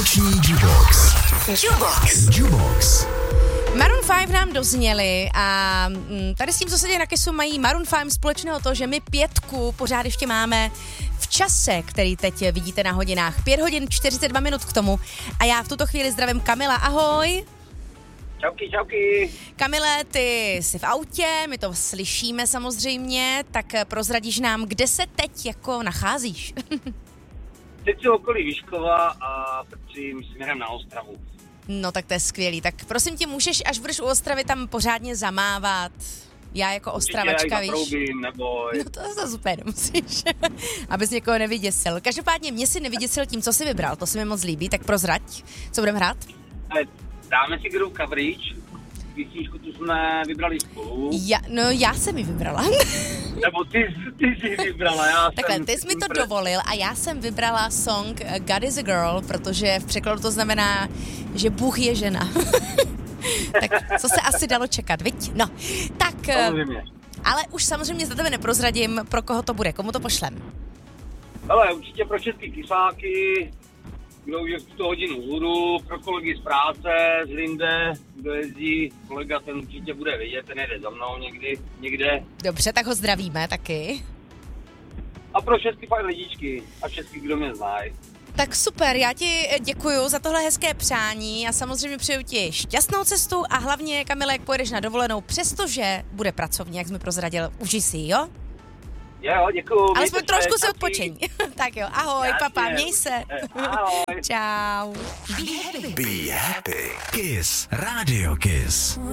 Vánoční Jukebox. Jukebox. Maroon 5 nám dozněli a tady s tím, co se děje na Kissu, mají Maroon 5 společného to, že my 5 pořád ještě máme v čase, který teď vidíte na hodinách. 5 hodin 42 minut k tomu a já v tuto chvíli zdravím Kamila. Ahoj. Čauky. Kamile, ty jsi v autě, my to slyšíme samozřejmě, tak prozradíš nám, kde se teď jako nacházíš? Teď si okolí Vyškova a patřím směrem na Ostravu. No tak to je skvělý, tak prosím tě, můžeš, až budeš u Ostravy, tam pořádně zamávat. Já jako Ostravačka, víš? Určitě, neboj. No to je super, musíš, abys někoho nevyděsil. Každopádně mě si nevyděsil tím, co jsi vybral, to se mi moc líbí, tak prozrať, co budeme hrát? Dáme si Groove Coverage, písničku tu jsme vybrali spolu. Já jsem ji vybrala. Nebo ty jsi vybrala, já Takhle, ty jsi mi to dovolil a já jsem vybrala song God is a Girl, protože v překladu to znamená, že Bůh je žena. Tak co se asi dalo čekat, viď? No, tak, ale už samozřejmě za tebe neprozradím, pro koho to bude, komu to pošlem. Ale určitě pro český kysáky, kdo už je v tuto hodinu hůru, pro kolegy z práce, z Linde, kdo jezdí, kolega ten určitě bude vidět, ten jede za mnou někde. Dobře, tak ho zdravíme taky. A pro všechny fajn lidičky a všechny, kdo mě znají. Tak super, já ti děkuju za tohle hezké přání a samozřejmě přeju ti šťastnou cestu a hlavně, Kamile, jak pojedeš na dovolenou, přestože bude pracovní, jak jsi mi prozradil, užij si, jo? Jo, děkuju. Alespoň trošku si odpočeň. Tak jo, ahoj, papa, měj se. Ahoj. Čau. Be happy. Kiss. Radio Kiss.